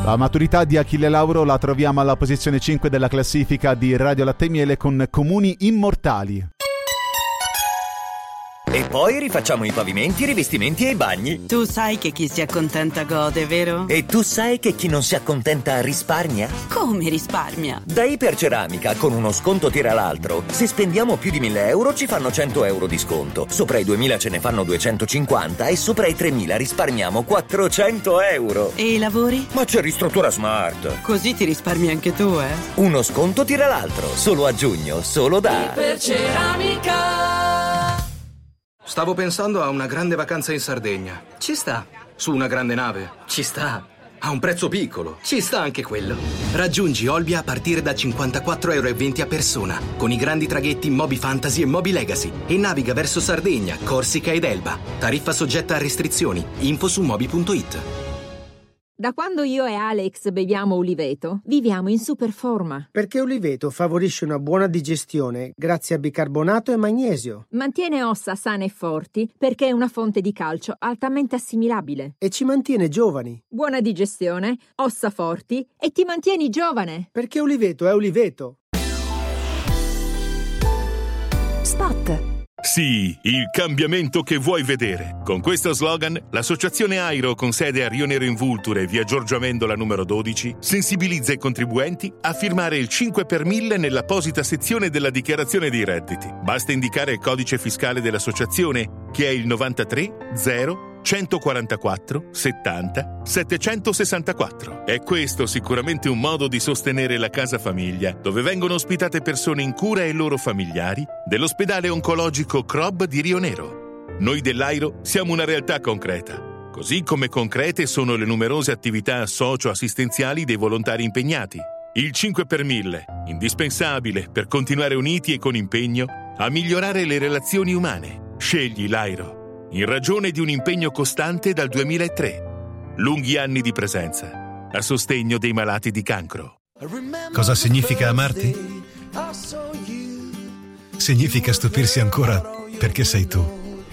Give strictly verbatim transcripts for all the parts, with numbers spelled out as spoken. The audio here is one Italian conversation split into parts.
La maturità di Achille Lauro la troviamo alla posizione cinque della classifica di Radio Latte e Miele con Comuni Immortali. E poi rifacciamo i pavimenti, i rivestimenti e i bagni. Tu sai che chi si accontenta gode, vero? E tu sai che chi non si accontenta risparmia? Come risparmia? Da Iperceramica, con uno sconto tira l'altro. Se spendiamo più di mille euro ci fanno cento euro di sconto. Sopra i duemila ce ne fanno duecentocinquanta e sopra i tremila risparmiamo quattrocento euro. E i lavori? Ma c'è Ristruttura Smart. Così ti risparmi anche tu, eh? Uno sconto tira l'altro. Solo a giugno, solo da Iperceramica. Stavo pensando a una grande vacanza in Sardegna. Ci sta. Su una grande nave. Ci sta. A un prezzo piccolo. Ci sta anche quello. Raggiungi Olbia a partire da cinquantaquattro euro e venti a persona, con i grandi traghetti Moby Fantasy e Moby Legacy, e naviga verso Sardegna, Corsica ed Elba. Tariffa soggetta a restrizioni. Info su moby punto it. Da quando io e Alex beviamo Uliveto, viviamo in super forma. Perché Uliveto favorisce una buona digestione grazie a bicarbonato e magnesio. Mantiene ossa sane e forti perché è una fonte di calcio altamente assimilabile. E ci mantiene giovani. Buona digestione, ossa forti e ti mantieni giovane. Perché Uliveto è Uliveto. Spot. Sì, il cambiamento che vuoi vedere. Con questo slogan, l'associazione Airo, con sede a Rio Nero in Vulture, via Giorgio Amendola numero dodici, sensibilizza i contribuenti a firmare il cinque per mille nell'apposita sezione della dichiarazione dei redditi. Basta indicare il codice fiscale dell'associazione, che è il novantatré zero centoquarantaquattro settanta settecentosessantaquattro. È questo sicuramente un modo di sostenere la Casa Famiglia, dove vengono ospitate persone in cura e i loro familiari dell'ospedale oncologico C R O B di Rio Nero. Noi dell'Airo siamo una realtà concreta, così come concrete sono le numerose attività socio-assistenziali dei volontari impegnati. Il cinque per mille, indispensabile per continuare uniti e con impegno a migliorare le relazioni umane. Scegli l'Airo, in ragione di un impegno costante dal duemilatré. Lunghi anni di presenza a sostegno dei malati di cancro. Cosa significa amarti? Significa stupirsi ancora perché sei tu.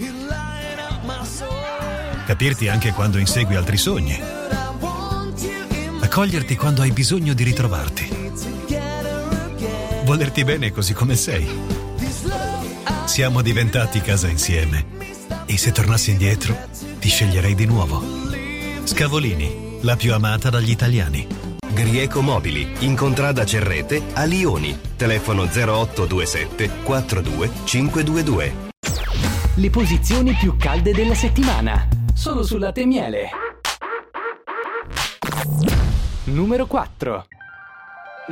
Capirti anche quando insegui altri sogni. Accoglierti quando hai bisogno di ritrovarti. Volerti bene così come sei. Siamo diventati casa insieme. E se tornassi indietro, ti sceglierei di nuovo. Scavolini, la più amata dagli italiani. Grieco Mobili, in contrada Cerrete, a Lioni. Telefono zero otto due sette quattro due cinque due due. Le posizioni più calde della settimana, solo su Latte e Miele. Numero quattro.